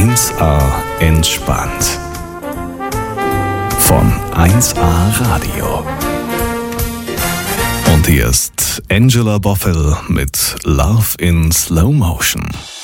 1A entspannt. Von 1A Radio. Und hier ist Angela Boffel mit Love in Slow Motion.